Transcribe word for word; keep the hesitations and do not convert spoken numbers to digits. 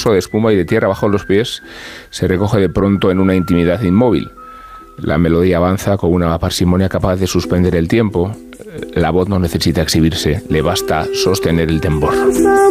rastro de espuma y de tierra bajo los pies se recoge de pronto en una intimidad inmóvil. La melodía avanza con una parsimonia capaz de suspender el tiempo. La voz no necesita exhibirse, le basta sostener el tambor.